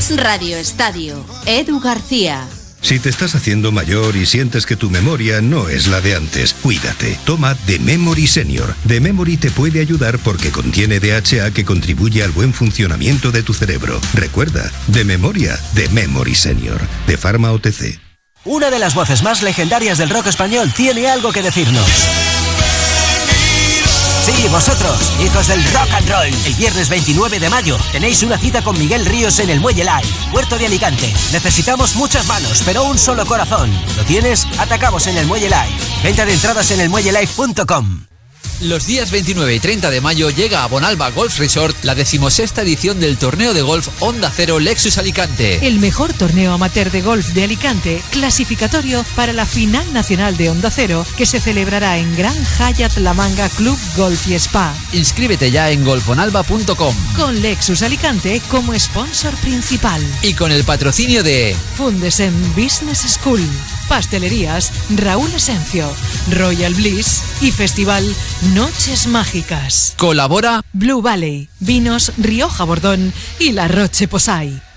Radio Estadio. Edu García. Si te estás haciendo mayor y sientes que tu memoria no es la de antes, cuídate. Toma The Memory Senior. The Memory te puede ayudar porque contiene DHA que contribuye al buen funcionamiento de tu cerebro. Recuerda, de memoria, The Memory Senior. De Pharma OTC. Una de las voces más legendarias del rock español tiene algo que decirnos. Sí, vosotros, hijos del rock and roll. El viernes 29 de mayo tenéis una cita con Miguel Ríos en el Muelle Live, Puerto de Alicante. Necesitamos muchas manos, pero un solo corazón. ¿Lo tienes? Atacamos en el Muelle Live. Venta de entradas en elmuellelive.com. Los días 29 y 30 de mayo llega a Bonalba Golf Resort la 16ª edición del torneo de golf Onda Cero Lexus Alicante. El mejor torneo amateur de golf de Alicante, clasificatorio para la final nacional de Onda Cero, que se celebrará en Gran Hyatt La Manga Club Golf y Spa. Inscríbete ya en golfbonalba.com. Con Lexus Alicante como sponsor principal. Y con el patrocinio de Fundesen Business School, Pastelerías Raúl Esencio, Royal Bliss y Festival Noches Mágicas. Colabora Blue Valley, Vinos Rioja Bordón y La Roche Posay.